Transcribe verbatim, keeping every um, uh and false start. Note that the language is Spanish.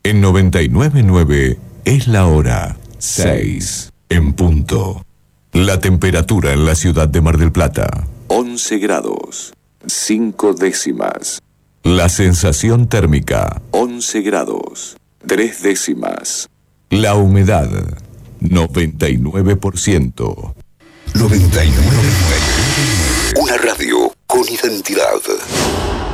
En noventa y nueve punto nueve es la hora seis en punto. La temperatura en la ciudad de Mar del Plata, once grados, cinco décimas. La sensación térmica, once grados, tres décimas. La humedad, noventa y nueve por ciento. noventa y nueve punto nueve. Una radio con identidad.